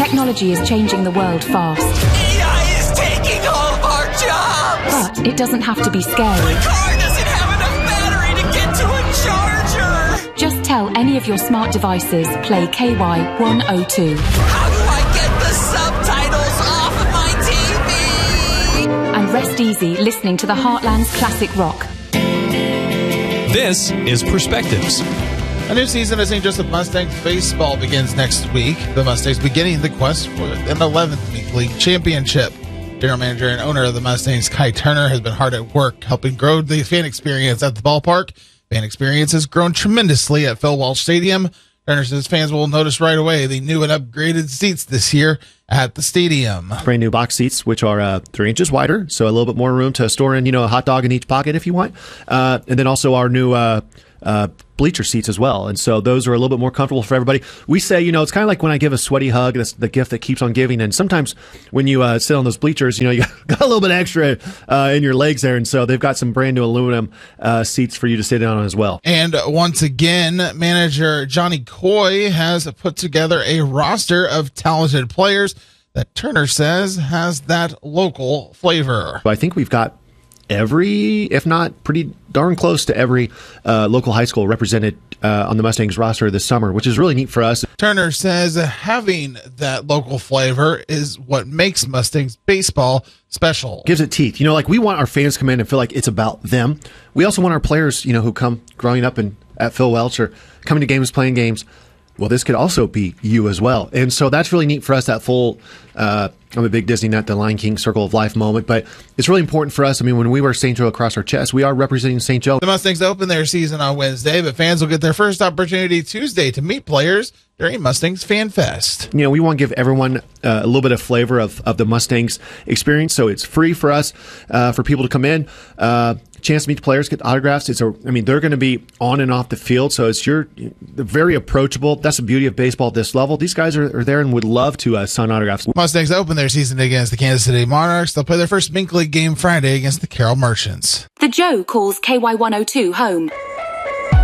Technology is changing the world fast. AI is taking all of our jobs! But it doesn't have to be scary. My car doesn't have enough battery to get to a charger! Just tell any of your smart devices, play KY102. How do I get the subtitles off of my TV? And rest easy listening to the Heartland's classic rock. This is Perspectives. A new season of St. Joseph Mustangs baseball begins next week. The Mustangs beginning the quest for an 11th Week League championship. General manager and owner of the Mustangs, Kai Turner, has been hard at work helping grow the fan experience at the ballpark. Fan experience has grown tremendously at Phil Walsh Stadium. Turner says fans will notice right away the new and upgraded seats this year at the stadium. Brand new box seats, which are 3 inches wider, so a little bit more room to store in, a hot dog in each pocket if you want. And then also our new bleacher seats as well. And so those are a little bit more comfortable for everybody. We say, it's kind of like when I give a sweaty hug, that's the gift that keeps on giving. And sometimes when you sit on those bleachers, you got a little bit extra in your legs there. And so they've got some brand new aluminum seats for you to sit on as well. And once again, manager Johnny Coy has put together a roster of talented players that Turner says has that local flavor. I think we've got every, if not pretty darn close to every local high school represented on the Mustangs roster this summer, which is really neat for us. Turner says having that local flavor is what makes Mustangs baseball special. Gives it teeth. We want our fans to come in and feel like it's about them. We also want our players, who come growing up at Phil Welch or coming to games, playing games. Well, this could also be you as well. And so that's really neat for us, that full, I'm a big Disney nut, the Lion King Circle of Life moment. But it's really important for us. When we wear St. Joe across our chest, we are representing St. Joe. The Mustangs open their season on Wednesday, but fans will get their first opportunity Tuesday to meet players during Mustangs Fan Fest. We want to give everyone a little bit of flavor of the Mustangs experience. So it's free for us, for people to come in, chance to meet the players, get autographs. They're going to be on and off the field. So they're very approachable. That's the beauty of baseball at this level. These guys are there and would love to sign autographs. Mustangs open their season against the Kansas City Monarchs. They'll play their first Mink League game Friday against the Carroll Merchants. The Joe calls KY102 home.